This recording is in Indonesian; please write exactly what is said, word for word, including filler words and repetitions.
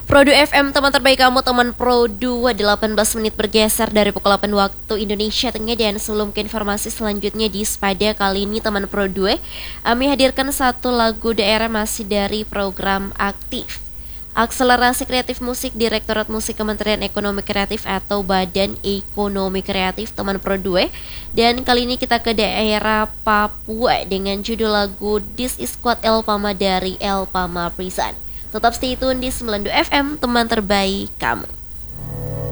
Pro dua F M, teman terbaik kamu, teman Pro dua. Delapan belas menit bergeser dari pukul delapan waktu Indonesia Tengah. Dan sebelum ke informasi selanjutnya di Spada kali ini teman Pro dua, kami hadirkan satu lagu daerah masih dari program aktif Akselerasi Kreatif Musik Direktorat Musik Kementerian Ekonomi Kreatif atau Badan Ekonomi Kreatif teman Pro dua. Dan kali ini kita ke daerah Papua dengan judul lagu This Is Squad Elpama dari Elpama Prison. Tetap stay tune di sembilan puluh dua F M, teman terbaik kamu.